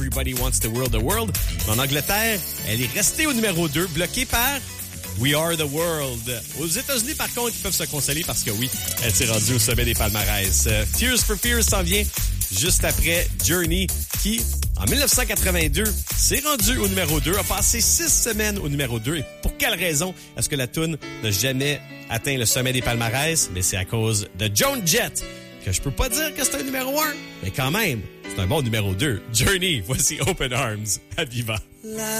Everybody Wants the World. En Angleterre, elle est restée au numéro 2, bloquée par We Are the World. Aux États-Unis, par contre, ils peuvent se consoler parce que oui, elle s'est rendue au sommet des palmarès. Tears for Fears s'en vient juste après Journey, qui, en 1982, s'est rendu au numéro 2, a passé 6 semaines au numéro 2. Et pour quelle raison est-ce que la toune n'a jamais atteint le sommet des palmarès? Mais c'est à cause de Joan Jett, que je peux pas dire que c'est un numéro 1, mais quand même, c'est un bon numéro 2. Journey, voici Open Arms à Viva.